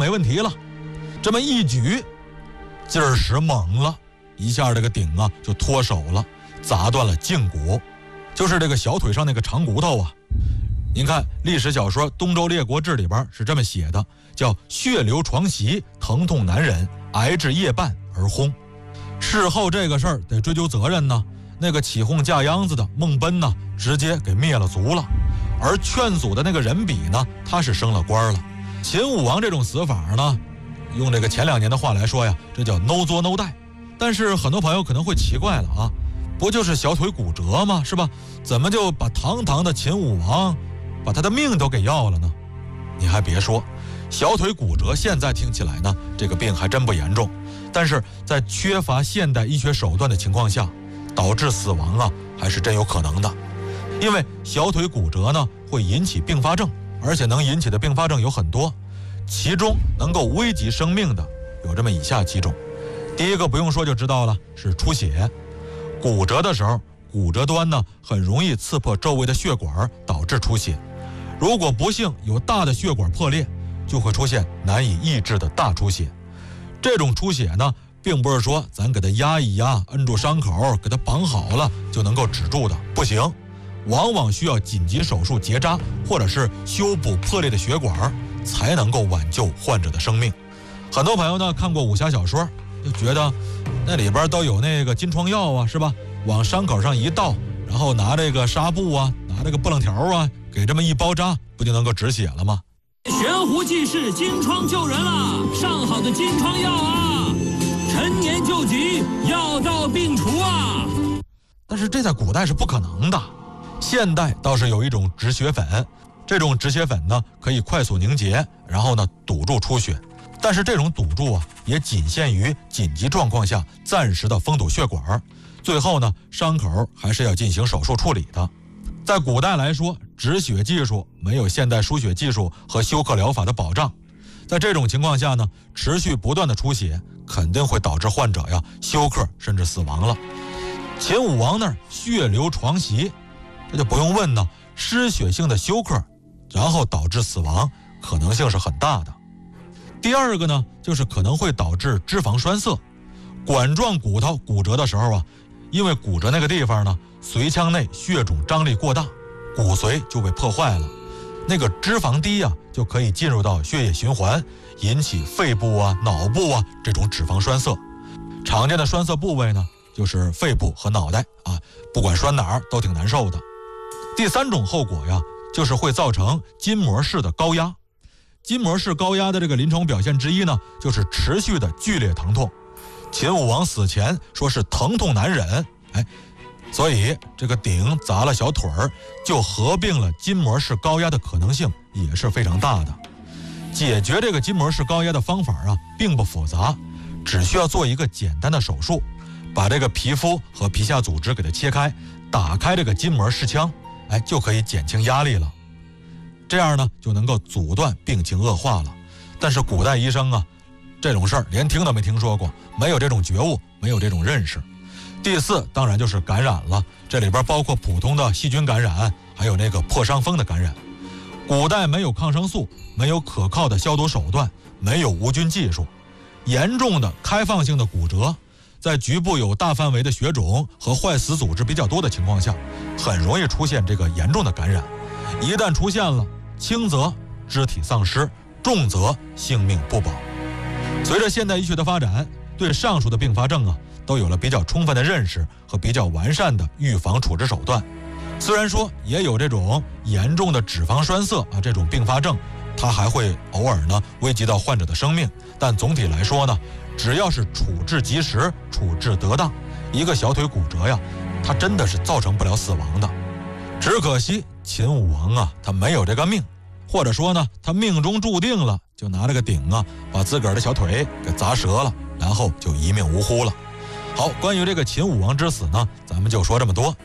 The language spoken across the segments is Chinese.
没问题了。这么一举，劲儿使猛了，一下这个鼎啊就脱手了，砸断了胫骨，就是这个小腿上那个长骨头啊。您看历史小说《东周列国志》里边是这么写的，叫血流床席，疼痛难忍，挨至夜半而薨。事后这个事儿得追究责任呢，那个起哄架秧子的孟奔呢，直接给灭了族了。而劝阻的那个人比呢，他是升了官了。秦武王这种死法呢，用这个前2年的话来说呀，这叫 no 作 no die。但是很多朋友可能会奇怪了啊，不就是小腿骨折吗？是吧？怎么就把堂堂的秦武王把他的命都给要了呢？你还别说，小腿骨折现在听起来呢，这个病还真不严重，但是在缺乏现代医学手段的情况下，导致死亡啊，还是真有可能的。因为小腿骨折呢，会引起并发症，而且能引起的并发症有很多，其中能够危及生命的有这么以下几种。第一个不用说就知道了，是出血。骨折的时候，骨折端呢很容易刺破周围的血管，导致出血。如果不幸有大的血管破裂，就会出现难以抑制的大出血。这种出血呢，并不是说咱给它压一压，摁住伤口，给它绑好了就能够止住的，不行，往往需要紧急手术结扎，或者是修补破裂的血管，才能够挽救患者的生命。很多朋友呢看过武侠小说，就觉得那里边都有那个金疮药啊，是吧？往伤口上一倒，然后拿这个纱布啊，拿这个布棱条啊，给这么一包扎，不就能够止血了吗？ 悬壶济世，金疮救人了，上好的金疮药啊，陈年救急，药到病除啊。 但是这在古代是不可能的，现代倒是有一种止血粉，这种止血粉呢可以快速凝结，然后呢堵住出血。但是这种堵住啊，也仅限于紧急状况下暂时的封堵血管，最后呢伤口还是要进行手术处理的。在古代来说，止血技术没有现代输血技术和休克疗法的保障，在这种情况下呢，持续不断的出血肯定会导致患者呀休克甚至死亡了。秦武王那儿血流床席，这就不用问呢，失血性的休克，然后导致死亡，可能性是很大的。第二个呢，就是可能会导致脂肪栓塞。管状骨头骨折的时候啊，因为骨折那个地方呢，髓腔内血肿张力过大，骨髓就被破坏了，那个脂肪滴啊就可以进入到血液循环，引起肺部啊、脑部啊这种脂肪栓塞。常见的栓塞部位呢，就是肺部和脑袋啊，不管栓哪儿都挺难受的。第三种后果呀，就是会造成筋膜式的高压。筋膜式高压的这个临床表现之一呢，就是持续的剧烈疼痛。秦武王死前说是疼痛难忍，所以这个鼎砸了小腿儿，就合并了筋膜式高压的可能性也是非常大的。解决这个筋膜式高压的方法啊，并不复杂，只需要做一个简单的手术，把这个皮肤和皮下组织给它切开，打开这个筋膜视腔，就可以减轻压力了。这样呢，就能够阻断病情恶化了。但是古代医生啊，这种事儿连听都没听说过，没有这种觉悟，没有这种认识。第四，当然就是感染了，这里边包括普通的细菌感染，还有那个破伤风的感染。古代没有抗生素，没有可靠的消毒手段，没有无菌技术，严重的开放性的骨折，在局部有大范围的血肿和坏死组织比较多的情况下，很容易出现这个严重的感染。一旦出现了，轻则肢体丧失，重则性命不保。随着现代医学的发展，对上述的并发症啊，都有了比较充分的认识和比较完善的预防处置手段。虽然说也有这种严重的脂肪栓塞啊这种并发症，它还会偶尔呢危及到患者的生命，但总体来说呢，只要是处置及时、处置得当，一个小腿骨折呀，它真的是造成不了死亡的。只可惜秦武王啊，他没有这个命，或者说呢，他命中注定了，就拿这个鼎啊，把自个儿的小腿给砸折了，然后就一命呜呼了。好，关于这个秦武王之死呢，咱们就说这么多。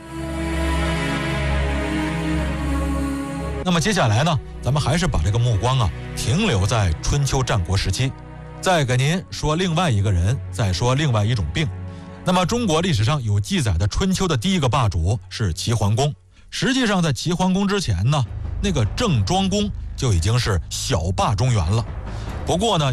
那么接下来呢，咱们还是把这个目光啊停留在春秋战国时期，再给您说另外一个人，再说另外一种病。那么中国历史上有记载的春秋的第一个霸主是齐桓公。实际上在齐桓公之前呢，那个郑庄公就已经是小霸中原了。不过呢